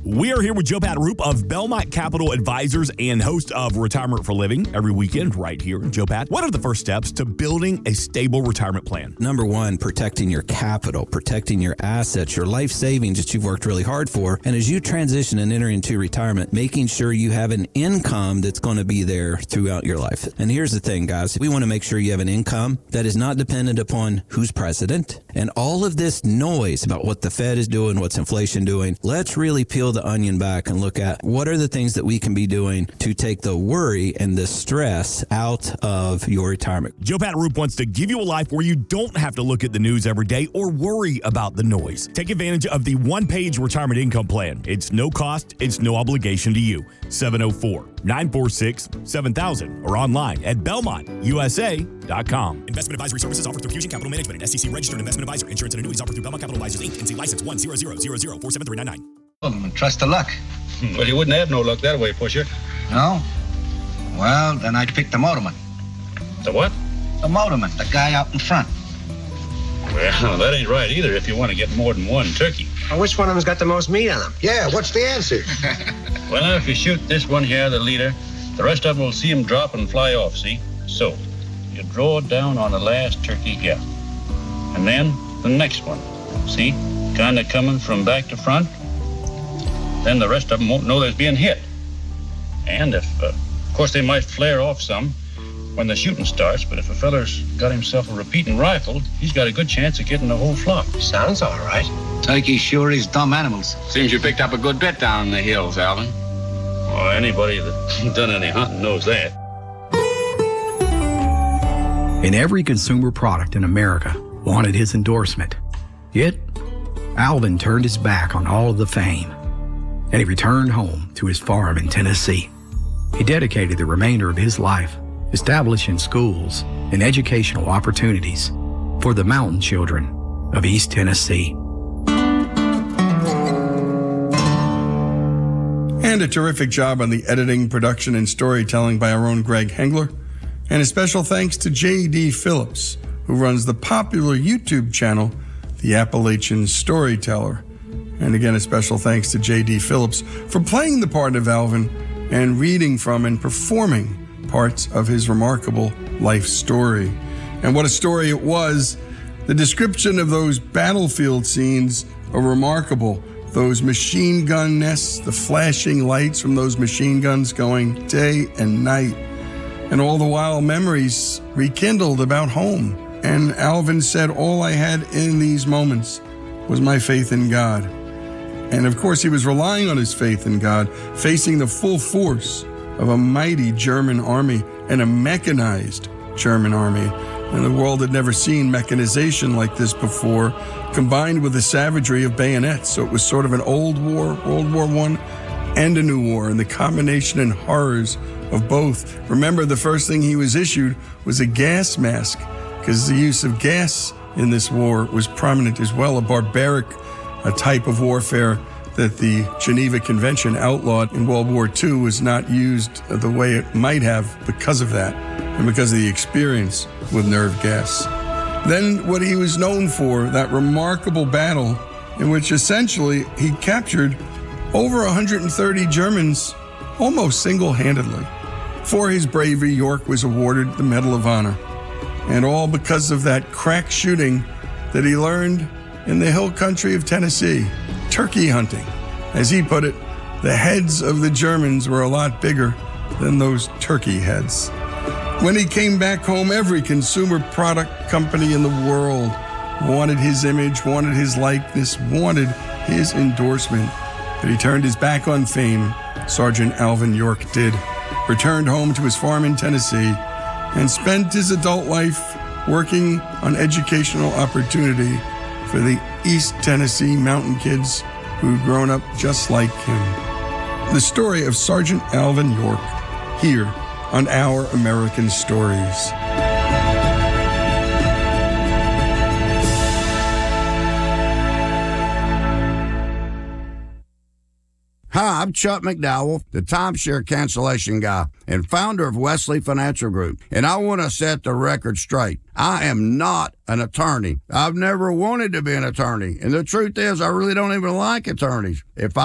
We are here with Joe Pat Roop of Belmont Capital Advisors and host of Retirement for Living every weekend right here. Joe Pat, what are the first steps to building a stable retirement plan? Number one, protecting your capital, protecting your assets, your life savings that you've worked really hard for. And as you transition and enter into retirement, making sure you have an income that's going to be there throughout your life. And here's the thing, guys. We want to make sure you have an income that is not dependent upon who's president and all of this noise about what the Fed is doing, what's inflation doing. Let's really peel the onion back and look at what are the things that we can be doing to take the worry and the stress out of your retirement. Joe Pat Roop wants to give you a life where you don't have to look at the news every day or worry about the noise. Take advantage of the one-page retirement income plan. It's no cost, it's no obligation to you. 704-946-7000 or online at belmontusa.com. Investment advisory services offered through Fusion Capital Management, an SEC registered investment advisor. Insurance and annuities offered through Belmont Capital Advisors, Inc., NC license 10000047399. Trust to luck. Well, you wouldn't have no luck that way, Pusher. No? Well, then I'd pick the motorman. The what? The motorman, the guy out in front. Well, that ain't right either if you want to get more than one turkey. Well, which one of them's got the most meat on him? Yeah, what's the answer? Well, if you shoot this one here, the leader, the rest of them will see him drop and fly off, see? So, you draw down on the last turkey here. And then the next one, see? Kind of coming from back to front. Then the rest of them won't know there's being hit. And if, of course, they might flare off some when the shooting starts, but if a feller's got himself a repeating rifle, he's got a good chance of getting the whole flock. Sounds all right. Turkeys sure is dumb animals. Seems you picked up a good bit down in the hills, Alvin. Well, anybody that done any hunting knows that. And every consumer product in America wanted his endorsement. Yet, Alvin turned his back on all of the fame, and he returned home to his farm in Tennessee. He dedicated the remainder of his life establishing schools and educational opportunities for the mountain children of East Tennessee. And a terrific job on the editing, production, and storytelling by our own Greg Hengler. And a special thanks to J.D. Phillips, who runs the popular YouTube channel, The Appalachian Storyteller. And again, a special thanks to J.D. Phillips for playing the part of Alvin and reading from and performing parts of his remarkable life story. And what a story it was. The description of those battlefield scenes are remarkable. Those machine gun nests, the flashing lights from those machine guns going day and night. And all the while, memories rekindled about home. And Alvin said, all I had in these moments was my faith in God. And of course, he was relying on his faith in God, facing the full force of a mighty German army and a mechanized German army. And the world had never seen mechanization like this before, combined with the savagery of bayonets. So it was sort of an old war, World War I, and a new war, and the combination and horrors of both. Remember, the first thing he was issued was a gas mask, because the use of gas in this war was prominent as well, a barbaric type of warfare that the Geneva Convention outlawed in World War II was not used the way it might have because of that and because of the experience with nerve gas. Then what he was known for, that remarkable battle in which essentially he captured over 130 Germans almost single-handedly. For his bravery, York was awarded the Medal of Honor. And all because of that crack shooting that he learned in the hill country of Tennessee. Turkey hunting. As he put it, the heads of the Germans were a lot bigger than those turkey heads. When he came back home, every consumer product company in the world wanted his image, wanted his likeness, wanted his endorsement. But he turned his back on fame. Sergeant Alvin York did. Returned home to his farm in Tennessee and spent his adult life working on educational opportunity for the East Tennessee mountain kids who'd grown up just like him. The story of Sergeant Alvin York, here on Our American Stories. Hi, I'm Chuck McDowell, the timeshare cancellation guy and founder of Wesley Financial Group. And I want to set the record straight. I am not an attorney. I've never wanted to be an attorney. And the truth is, I really don't even like attorneys. If